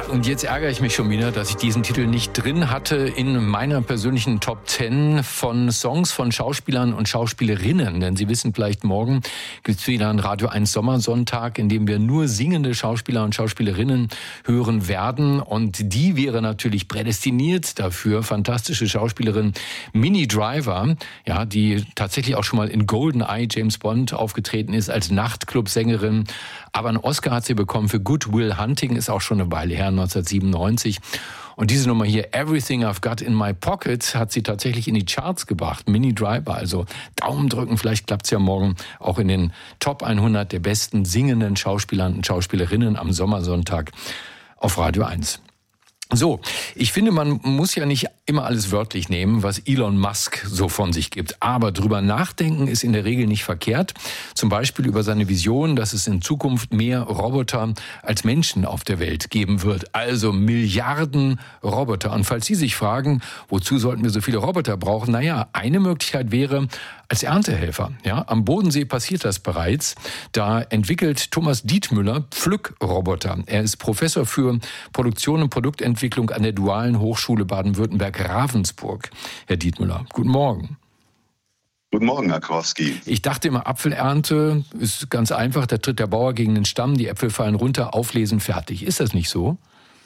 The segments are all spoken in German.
und jetzt ärgere ich mich schon wieder, dass ich diesen Titel nicht drin hatte in meiner persönlichen Top 10 von Songs von Schauspielern und Schauspielerinnen. Denn Sie wissen vielleicht, morgen gibt es wieder einen Radio 1 Sommersonntag, in dem wir nur singende Schauspieler und Schauspielerinnen hören werden. Und die wäre natürlich prädestiniert dafür. Fantastische Schauspielerin Minnie Driver, ja, die tatsächlich auch schon mal in GoldenEye James Bond aufgetreten ist als Nachtclub-Sängerin. Aber einen Oscar hat sie bekommen für Good Will Hunting, ist auch schon eine Weile her, 1997. Und diese Nummer hier, Everything I've Got in My Pocket, hat sie tatsächlich in die Charts gebracht. Minnie Driver, also Daumen drücken, vielleicht klappt's ja morgen auch in den Top 100 der besten singenden Schauspieler und Schauspielerinnen am Sommersonntag auf Radio 1. So, ich finde, man muss ja nicht immer alles wörtlich nehmen, was Elon Musk so von sich gibt. Aber drüber nachdenken ist in der Regel nicht verkehrt. Zum Beispiel über seine Vision, dass es in Zukunft mehr Roboter als Menschen auf der Welt geben wird. Also Milliarden Roboter. Und falls Sie sich fragen, wozu sollten wir so viele Roboter brauchen? Naja, eine Möglichkeit wäre als Erntehelfer. Ja, am Bodensee passiert das bereits. Da entwickelt Thomas Dietmüller Pflückroboter. Er ist Professor für Produktion und Produktentwicklung an der Dualen Hochschule Baden-Württemberg-Ravensburg. Herr Dietmüller, guten Morgen. Guten Morgen, Herr Kowski. Ich dachte immer, Apfelernte ist ganz einfach. Da tritt der Bauer gegen den Stamm, die Äpfel fallen runter, auflesen, fertig. Ist das nicht so?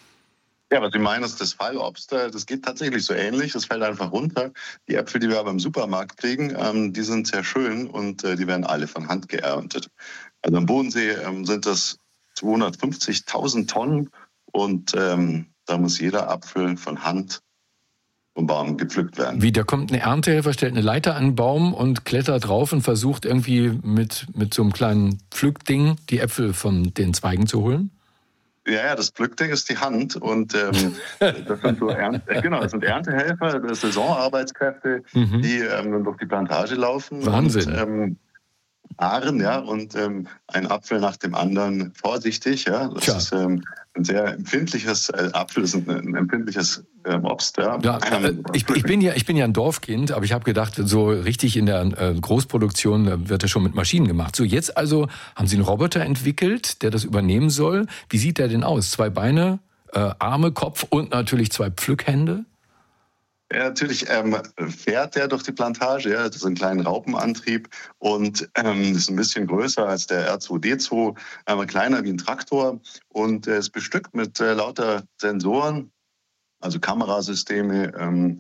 Ja, was Sie meinen, ist das Fallobst. Das geht tatsächlich so ähnlich. Das fällt einfach runter. Die Äpfel, die wir aber im Supermarkt kriegen, die sind sehr schön und die werden alle von Hand geerntet. Also am Bodensee sind das 250.000 Tonnen und da muss jeder Apfel von Hand vom Baum gepflückt werden. Wie, da kommt ein Erntehelfer, stellt eine Leiter an den Baum und klettert drauf und versucht irgendwie mit so einem kleinen Pflückding die Äpfel von den Zweigen zu holen? Ja, das Pflückding ist die Hand und das sind das sind Erntehelfer, das sind Saisonarbeitskräfte, die durch die Plantage laufen. Wahnsinn. Und, Ahren, ja, und ein Apfel nach dem anderen vorsichtig, ja. Das ist ein sehr empfindliches Apfel, das ist ein empfindliches Obst, ja. Ja, ich bin ja ein Dorfkind, aber ich habe gedacht, so richtig in der Großproduktion wird das schon mit Maschinen gemacht. So, jetzt also haben Sie einen Roboter entwickelt, der das übernehmen soll. Wie sieht der denn aus? 2 Beine, Arme, Kopf und natürlich 2 Pflückhände? Ja, natürlich fährt der durch die Plantage. Ja, das ist ein kleiner Raupenantrieb und ist ein bisschen größer als der R2D2, kleiner wie ein Traktor und ist bestückt mit lauter Sensoren, also Kamerasysteme,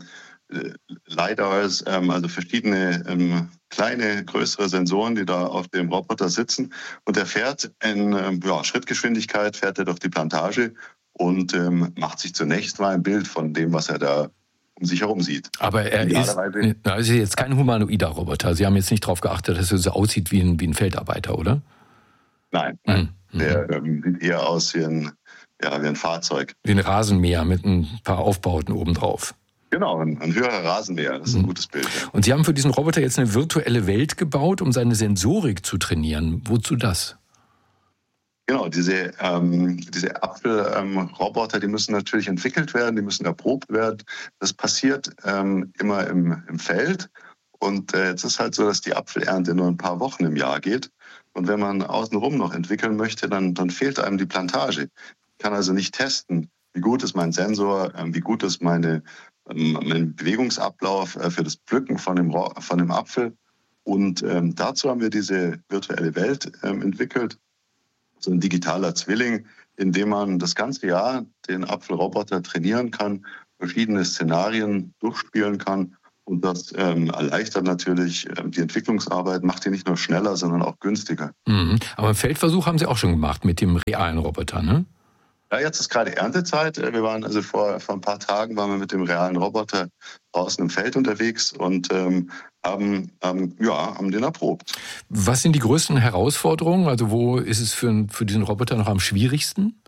LiDARs, also verschiedene kleine, größere Sensoren, die da auf dem Roboter sitzen. Und der fährt in Schrittgeschwindigkeit, fährt er durch die Plantage und macht sich zunächst mal ein Bild von dem, was er da um sich herum sieht. Aber er ist jetzt kein humanoider Roboter. Sie haben jetzt nicht darauf geachtet, dass er so aussieht wie ein Feldarbeiter, oder? Nein. Der sieht eher aus wie ein Fahrzeug. Wie ein Rasenmäher mit ein paar Aufbauten obendrauf. Genau, ein höherer Rasenmäher, das ist ein gutes Bild. Ja. Und Sie haben für diesen Roboter jetzt eine virtuelle Welt gebaut, um seine Sensorik zu trainieren. Wozu das? Genau, diese Apfelroboter, die müssen natürlich entwickelt werden, die müssen erprobt werden. Das passiert immer im Feld. Und jetzt ist halt so, dass die Apfelernte nur ein paar Wochen im Jahr geht. Und wenn man außenrum noch entwickeln möchte, dann fehlt einem die Plantage. Ich kann also nicht testen, wie gut ist mein Sensor, wie gut ist mein Bewegungsablauf für das Pflücken von dem Apfel. Und dazu haben wir diese virtuelle Welt entwickelt. So ein digitaler Zwilling, in dem man das ganze Jahr den Apfelroboter trainieren kann, verschiedene Szenarien durchspielen kann. Und das erleichtert natürlich die Entwicklungsarbeit, macht die nicht nur schneller, sondern auch günstiger. Aber einen Feldversuch haben Sie auch schon gemacht mit dem realen Roboter, ne? Ja, jetzt ist gerade Erntezeit. Wir waren also vor ein paar Tagen waren wir mit dem realen Roboter draußen im Feld unterwegs und haben den erprobt. Was sind die größten Herausforderungen? Also wo ist es für diesen Roboter noch am schwierigsten?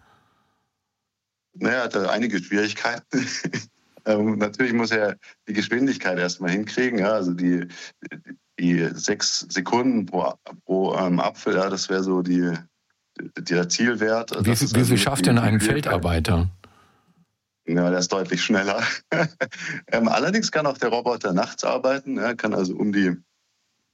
Naja, da einige Schwierigkeiten. Natürlich muss er die Geschwindigkeit erstmal hinkriegen. Ja, also die 6 Sekunden pro Apfel, ja, das wäre so der Zielwert. Wie viel schafft denn ein Feldarbeiter? Ja, der ist deutlich schneller. Allerdings kann auch der Roboter nachts arbeiten. Er kann also um die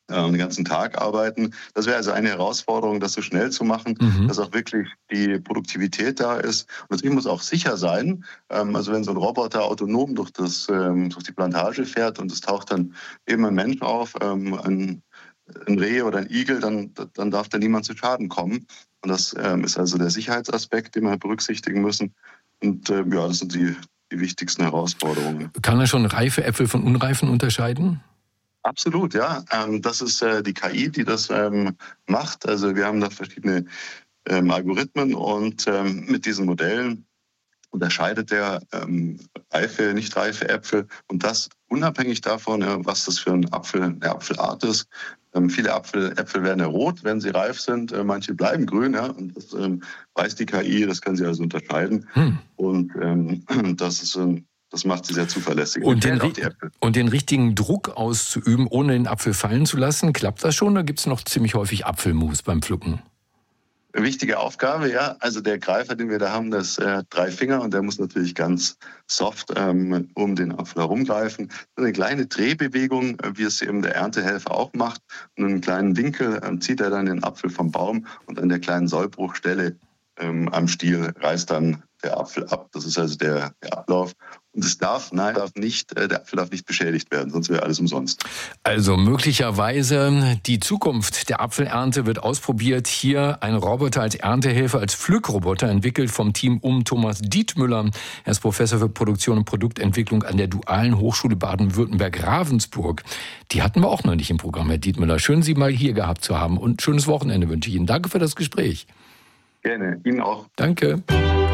den ganzen Tag arbeiten. Das wäre also eine Herausforderung, das so schnell zu machen, dass auch wirklich die Produktivität da ist. Und natürlich muss auch sicher sein. Also wenn so ein Roboter autonom durch die Plantage fährt und es taucht dann eben ein Mensch auf, ein Reh oder ein Igel, dann darf da niemand zu Schaden kommen. Und das ist also der Sicherheitsaspekt, den wir berücksichtigen müssen. Und das sind die wichtigsten Herausforderungen. Kann er schon reife Äpfel von unreifen unterscheiden? Absolut, ja. Das ist die KI, die das macht. Also wir haben da verschiedene Algorithmen und mit diesen Modellen unterscheidet der reife, nicht reife Äpfel und das unabhängig davon, was das für eine Apfelart ist. Viele Äpfel werden ja rot, wenn sie reif sind. Manche bleiben grün, ja, und das weiß die KI, das kann sie also unterscheiden. Und das macht sie sehr zuverlässig. Und den richtigen Druck auszuüben, ohne den Apfel fallen zu lassen, klappt das schon? Oder gibt es noch ziemlich häufig Apfelmus beim Pflücken? Wichtige Aufgabe, ja. Also der Greifer, den wir da haben, das hat 3 Finger und der muss natürlich ganz soft um den Apfel herumgreifen. Eine kleine Drehbewegung, wie es eben der Erntehelfer auch macht. Und einen kleinen Winkel zieht er dann den Apfel vom Baum und an der kleinen Sollbruchstelle am Stiel reißt dann der Apfel ab. Das ist also der Ablauf. Und der Apfel darf nicht beschädigt werden, sonst wäre alles umsonst. Also möglicherweise die Zukunft der Apfelernte wird ausprobiert. Hier ein Roboter als Erntehelfer, als Pflückroboter, entwickelt vom Team um Thomas Dietmüller. Er ist Professor für Produktion und Produktentwicklung an der Dualen Hochschule Baden-Württemberg-Ravensburg. Die hatten wir auch noch nicht im Programm, Herr Dietmüller. Schön, Sie mal hier gehabt zu haben und schönes Wochenende wünsche ich Ihnen. Danke für das Gespräch. Gerne, Ihnen auch. Danke.